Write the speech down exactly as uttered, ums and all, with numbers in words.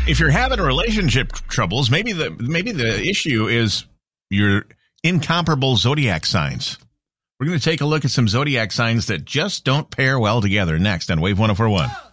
If you're having relationship troubles, maybe the maybe the issue is your incomparable zodiac signs. We're going to take a look at some zodiac signs that just don't pair well together next on Wave one oh four one.